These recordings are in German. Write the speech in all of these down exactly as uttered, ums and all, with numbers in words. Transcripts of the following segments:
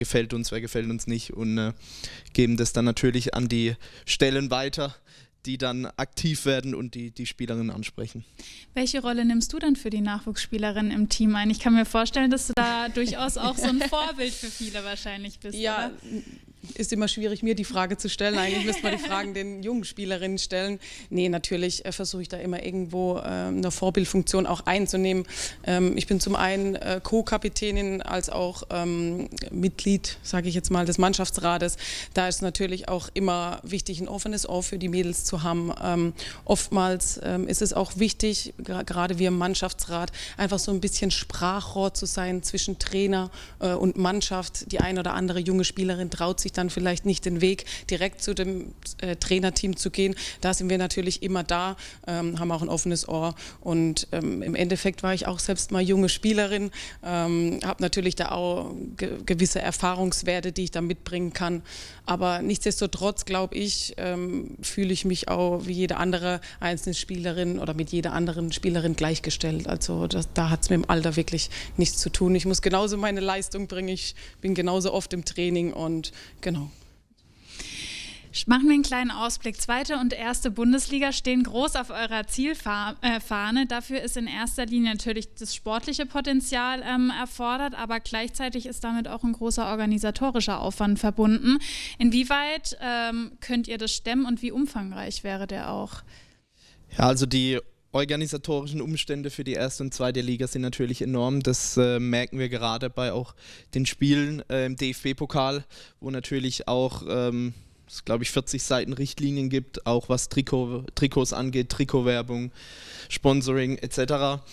gefällt uns, wer gefällt uns nicht und äh, geben das dann natürlich an die Stellen weiter, die dann aktiv werden und die, die Spielerinnen ansprechen. Welche Rolle nimmst du denn für die Nachwuchsspielerinnen im Team ein? Ich kann mir vorstellen, dass du da durchaus auch so ein Vorbild für viele wahrscheinlich bist, ja, oder? Ist immer schwierig, mir die Frage zu stellen. Eigentlich müsste man die Fragen den jungen Spielerinnen stellen. Nee, natürlich äh, versuche ich da immer irgendwo äh, eine Vorbildfunktion auch einzunehmen. Ähm, ich bin zum einen äh, Co-Kapitänin als auch ähm, Mitglied, sage ich jetzt mal, des Mannschaftsrates. Da ist natürlich auch immer wichtig, ein offenes Ohr für die Mädels zu haben. Ähm, oftmals ähm, ist es auch wichtig, gerade wir im Mannschaftsrat, einfach so ein bisschen Sprachrohr zu sein zwischen Trainer äh, und Mannschaft. Die ein oder andere junge Spielerin traut sich dann vielleicht nicht den Weg direkt zu dem äh, Trainerteam zu gehen. Da sind wir natürlich immer da, ähm, haben auch ein offenes Ohr und ähm, im Endeffekt war ich auch selbst mal junge Spielerin, ähm, habe natürlich da auch ge gewisse Erfahrungswerte, die ich da mitbringen kann, aber nichtsdestotrotz, glaube ich, ähm, fühle ich mich auch wie jede andere einzelne Spielerin oder mit jeder anderen Spielerin gleichgestellt. Also das, da hat es mit dem Alter wirklich nichts zu tun. Ich muss genauso meine Leistung bringen, ich bin genauso oft im Training und genau. Machen wir einen kleinen Ausblick. Zweite und erste Bundesliga stehen groß auf eurer Zielfahne. Dafür ist in erster Linie natürlich das sportliche Potenzial ähm, erfordert, aber gleichzeitig ist damit auch ein großer organisatorischer Aufwand verbunden. Inwieweit ähm, könnt ihr das stemmen und wie umfangreich wäre der auch? Ja, also die organisatorischen Umstände für die erste und zweite Liga sind natürlich enorm. Das äh, merken wir gerade bei auch den Spielen äh, im D F B-Pokal, wo natürlich auch, ähm, es glaube ich, vierzig Seiten Richtlinien gibt, auch was Trikot, Trikots angeht, Trikotwerbung, Sponsoring et cetera.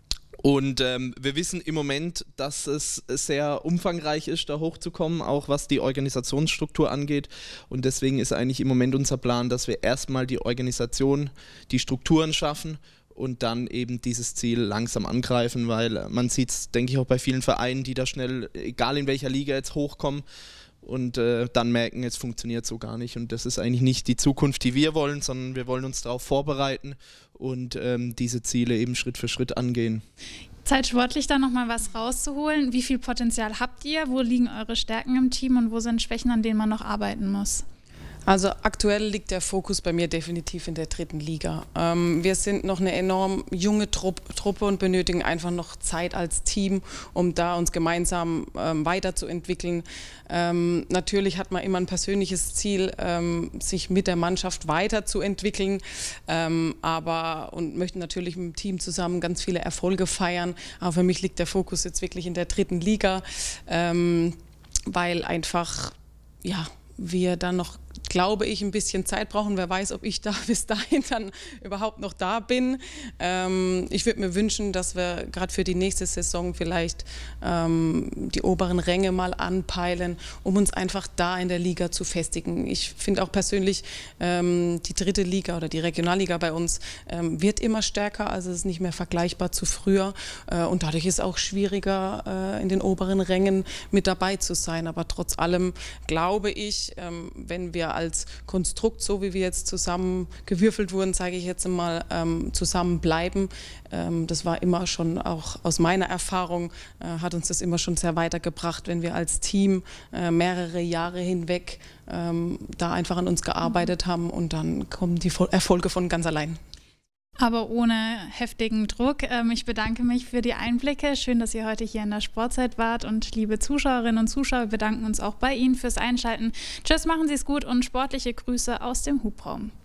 Und ähm, wir wissen im Moment, dass es sehr umfangreich ist, da hochzukommen, auch was die Organisationsstruktur angeht. Und deswegen ist eigentlich im Moment unser Plan, dass wir erstmal die Organisation, die Strukturen schaffen und dann eben dieses Ziel langsam angreifen, weil man sieht es, denke ich, auch bei vielen Vereinen, die da schnell, egal in welcher Liga jetzt hochkommen, und äh, dann merken, es funktioniert so gar nicht. Und das ist eigentlich nicht die Zukunft, die wir wollen, sondern wir wollen uns darauf vorbereiten und ähm, diese Ziele eben Schritt für Schritt angehen. Zeit sportlich da nochmal was rauszuholen. Wie viel Potenzial habt ihr? Wo liegen eure Stärken im Team und wo sind Schwächen, an denen man noch arbeiten muss? Also aktuell liegt der Fokus bei mir definitiv in der dritten Liga. Ähm, wir sind noch eine enorm junge Trupp, Truppe und benötigen einfach noch Zeit als Team, um da uns gemeinsam ähm, weiterzuentwickeln. Ähm, natürlich hat man immer ein persönliches Ziel, ähm, sich mit der Mannschaft weiterzuentwickeln, ähm, aber und möchten natürlich mit dem Team zusammen ganz viele Erfolge feiern. Aber für mich liegt der Fokus jetzt wirklich in der dritten Liga, ähm, weil einfach, ja, wir dann noch, glaube ich, ein bisschen Zeit brauchen. Wer weiß, ob ich da bis dahin dann überhaupt noch da bin. Ähm, ich würde mir wünschen, dass wir gerade für die nächste Saison vielleicht ähm, die oberen Ränge mal anpeilen, um uns einfach da in der Liga zu festigen. Ich finde auch persönlich, ähm, die dritte Liga oder die Regionalliga bei uns ähm, wird immer stärker, also es ist nicht mehr vergleichbar zu früher. Äh, und dadurch ist es auch schwieriger, äh, in den oberen Rängen mit dabei zu sein. Aber trotz allem glaube ich, ähm, wenn wir als Konstrukt, so wie wir jetzt zusammengewürfelt wurden, sage ich jetzt mal, ähm, zusammenbleiben. Ähm, das war immer schon, auch aus meiner Erfahrung, äh, hat uns das immer schon sehr weitergebracht, wenn wir als Team äh, mehrere Jahre hinweg ähm, da einfach an uns gearbeitet haben und dann kommen die Erfolge von ganz allein. Aber ohne heftigen Druck. Ich bedanke mich für die Einblicke. Schön, dass ihr heute hier in der Sportzeit wart. Und liebe Zuschauerinnen und Zuschauer, wir bedanken uns auch bei Ihnen fürs Einschalten. Tschüss, machen Sie es gut und sportliche Grüße aus dem Hubraum.